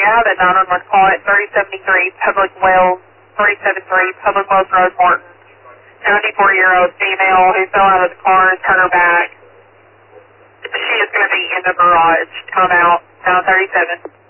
have a 911 call at 3073 Public Wells, 373 Public Wells Road, Martin. 94-year-old female who fell out of the car and turned her back. She is going to be in the garage. Come out, 937.